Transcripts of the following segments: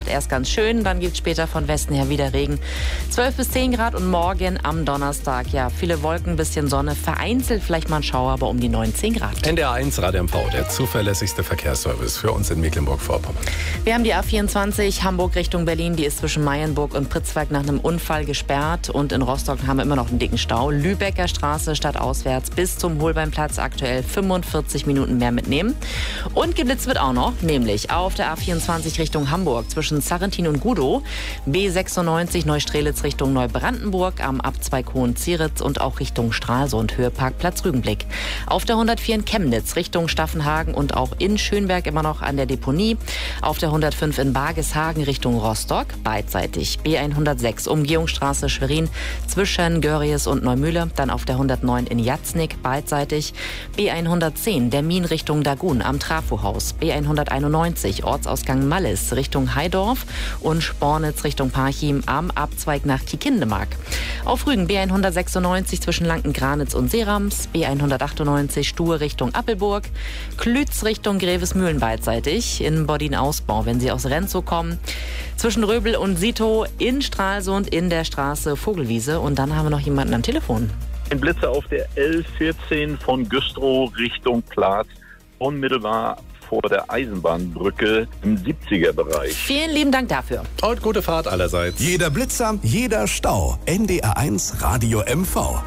erst ganz schön, dann gibt es später von Westen her wieder Regen. 12 bis 10 Grad und morgen am Donnerstag, ja, viele Wolken, bisschen Sonne, vereinzelt vielleicht mal ein Schauer, aber um die 19 Grad. NDR 1 Radio MV, der zuverlässigste Verkehrsservice für uns in Mecklenburg-Vorpommern. Wir haben die A24 Hamburg Richtung Berlin, die ist zwischen Mayenburg und Pritzwalk nach einem Unfall gesperrt und in Rostock haben wir immer noch einen dicken Stau. Lübecker Straße stadtauswärts bis zum Holbeinplatz aktuell 45 Minuten mehr mitnehmen. Und geblitzt wird auch noch, nämlich auf der A24 Richtung Hamburg zwischen Sarrentin und Gudow, B96 Neustrelitz Richtung Neubrandenburg am Abzweig Hohenzieritz und auch Richtung Stralsund, Höheparkplatz Rügenblick. Auf der 104 in Chemnitz Richtung Staffenhagen und auch in Schönberg immer noch an der Deponie. Auf der 105 in Bargeshagen Richtung Rostock, beidseitig. B106 Umgehungsstraße Schwerin zwischen Görries und Neumühle. Dann auf der 109 in Jatznik, beidseitig. B110 der Min Richtung Dagun am Trafohaus. B191 Ortsausgang Mallis Richtung Heidorf und Spornitz Richtung Parchim am Abzweig nach Kiekindemark. Auf Rügen B196 zwischen Lanken-Granitz und Serams. B198 Stuhe Richtung Appelburg. Klütz Richtung Grevesmühlen beidseitig. In Bodin-Ausbau, wenn Sie aus Renzow kommen. Zwischen Röbel und Sito in Stralsund in der Straße Vogelwiese. Und dann haben wir noch jemanden am Telefon. Ein Blitzer auf der L14 von Güstrow Richtung Platz, unmittelbar vor der Eisenbahnbrücke im 70er-Bereich. Vielen lieben Dank dafür. Und gute Fahrt allerseits. Jeder Blitzer, jeder Stau. NDR 1 Radio MV.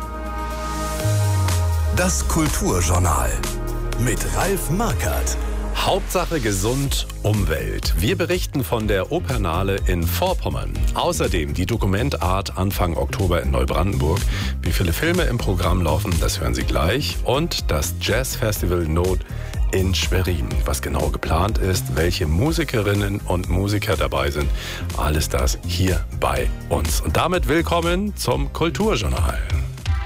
Das Kulturjournal mit Ralf Markert. Hauptsache gesund, Umwelt. Wir berichten von der Opernale in Vorpommern. Außerdem die Dokumentart Anfang Oktober in Neubrandenburg. Wie viele Filme im Programm laufen, das hören Sie gleich. Und das Jazzfestival Not in Schwerin. Was genau geplant ist, welche Musikerinnen und Musiker dabei sind. Alles das hier bei uns. Und damit willkommen zum Kulturjournal.